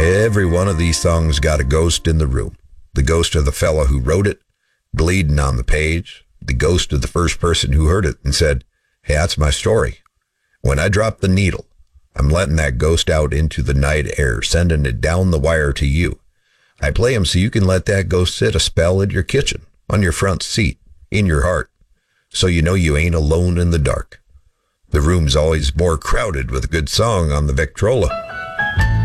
Every one of these songs got a ghost in the room. The ghost of the fella who wrote it, bleeding on the page. The ghost of the first person who heard it and said, hey, that's my story. When I drop the needle, I'm letting that ghost out into the night air, sending it down the wire to you. I play 'em so you can let that ghost sit a spell in your kitchen, on your front seat, in your heart, so you know you ain't alone in the dark. The room's always more crowded with a good song on the Victrola.